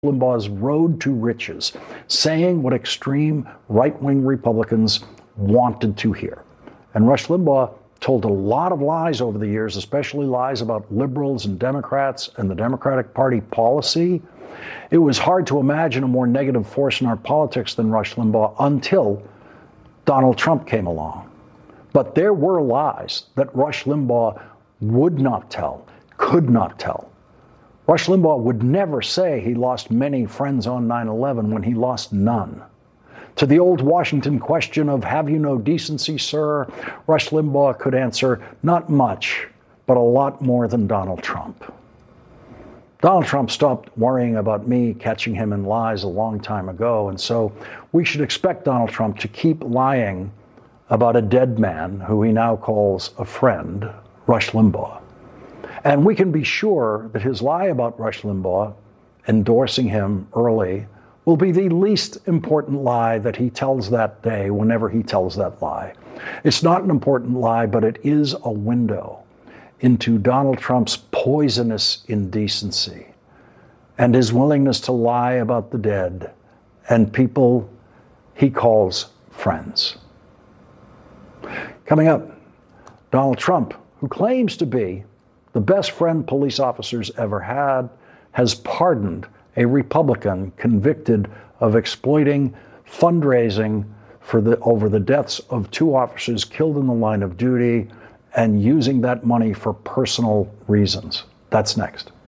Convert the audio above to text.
Limbaugh's road to riches, saying what extreme right-wing Republicans wanted to hear. And Rush Limbaugh told a lot of lies over the years, especially lies about liberals and Democrats and the Democratic Party policy. It was hard to imagine a more negative force in our politics than Rush Limbaugh until Donald Trump came along. But there were lies that Rush Limbaugh would not tell, could not tell. Rush Limbaugh would never say he lost many friends on 9/11 when he lost none. To the old Washington question of "Have you no decency, sir?" Rush Limbaugh could answer, "Not much, but a lot more than Donald Trump." Donald Trump stopped worrying about me catching him in lies a long time ago, and so we should expect Donald Trump to keep lying about a dead man who he now calls a friend, Rush Limbaugh. And we can be sure that his lie about Rush Limbaugh, endorsing him early, will be the least important lie that he tells that day whenever he tells that lie. It's not an important lie, but it is a window into Donald Trump's poisonous indecency and his willingness to lie about the dead and people he calls friends. Coming up, Donald Trump, who claims to be the best friend police officers ever had, has pardoned a Republican convicted of exploiting fundraising over the deaths of 2 officers killed in the line of duty and using that money for personal reasons. That's next.